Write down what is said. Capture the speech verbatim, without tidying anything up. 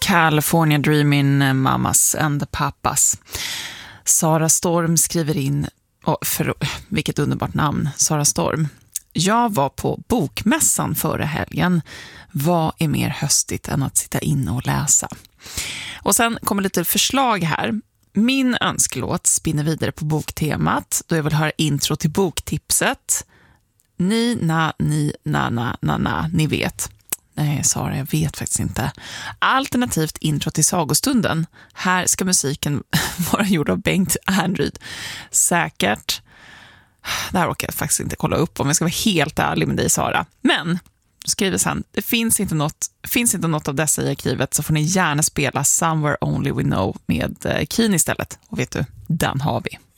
California Dreamin' Mamas and Papas. Sara Storm skriver in, oh, för, vilket underbart namn, Sara Storm. Jag var på bokmässan förra helgen. Vad är mer höstigt än att sitta inne och läsa? Och sen kommer lite förslag här. Min önskelåt spinner vidare på boktemat, då jag vill höra intro till boktipset. Ni, na, ni, na, na, na, na, ni vet. Nej, Sara, jag vet faktiskt inte. Alternativt intro till sagostunden. Här ska musiken vara gjord av Bengt Ernryd. Säkert. Det här råkar jag faktiskt inte kolla upp om jag ska vara helt ärlig med dig, Sara. Men, skriver sen, det finns inte något, finns inte något av dessa i arkivet, så får ni gärna spela Somewhere Only We Know med Keen istället. Och vet du, den har vi.